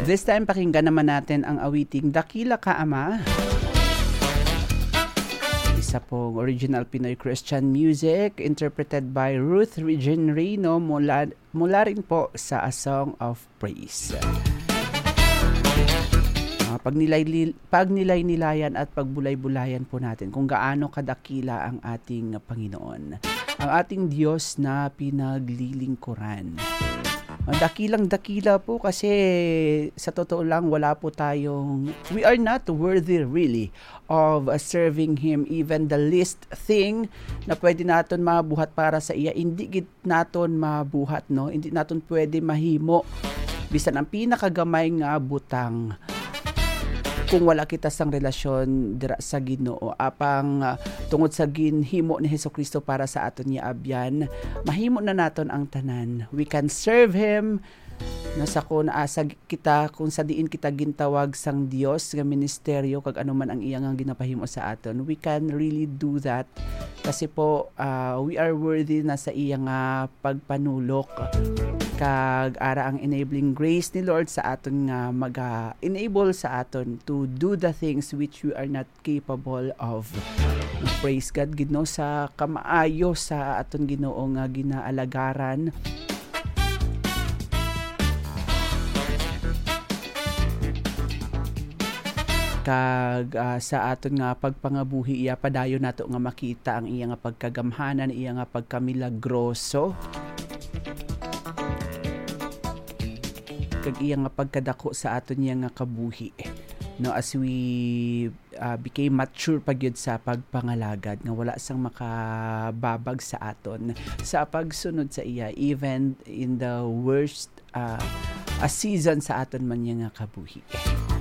This time pakinggan naman natin ang awiting Dakila Ka Ama. Isa pong original Pinoy Christian music interpreted by Ruth Regine Reyno mula rin po sa A Song of Praise. Pagnilay-nilayan at pagbulay-bulayan po natin kung gaano kadakila ang ating Panginoon. Ang ating Diyos na pinaglilingkuran. Dakilang-dakila po kasi sa totoo lang we are not worthy really of serving Him. Even the least thing na pwede natin mabuhat para sa iya, hindi natin mabuhat, no? Hindi natin pwede mahimo. Bisan ang pinakagamay nga butang kung wala kita sang relasyon dira sa Ginoo apang tungod sa ginhimo ni Hesukristo para sa aton niya abyan, mahimo na naton ang tanan. We can serve Him nasa kun asa kita kung sa diin kita gintawag sang Dios nga ministeryo kag ano man ang iya nga ginapahimo sa aton. We can really do that kasi po we are worthy na sa iya nga pagpanulok kag ara ang enabling grace ni Lord sa aton nga enable sa aton to do the things which we are not capable of. Praise God Ginoo sa kamaayo sa aton Ginoo nga ginaalagaran. Kag sa aton nga pagpangabuhi iya padayon nato nga makita ang iya nga pagkagamhanan, iya nga pagkamilagroso. Kag iya nga pagkadako sa aton niya nga kabuhi, no, as we became mature pagyud sa pagpangalagad nga wala sang makababag sa aton sa pagsunod sa iya even in the worst a season sa aton man niya nga kabuhi.